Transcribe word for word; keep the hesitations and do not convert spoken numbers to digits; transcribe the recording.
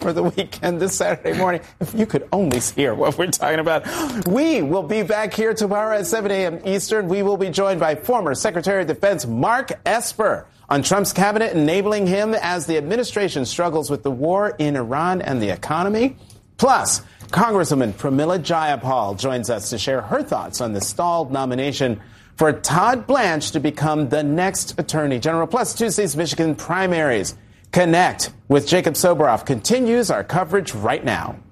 for the weekend this Saturday morning. If you could only hear what we're talking about. We will be back here tomorrow at seven a.m. Eastern. We will be joined by former Secretary of Defense Mark Esper on Trump's cabinet, enabling him as the administration struggles with the war in Iran and the economy. Plus, Congresswoman Pramila Jayapal joins us to share her thoughts on the stalled nomination for Todd Blanche to become the next Attorney General. Plus, Tuesday's Michigan primaries. Connect with Jacob Soboroff continues our coverage right now.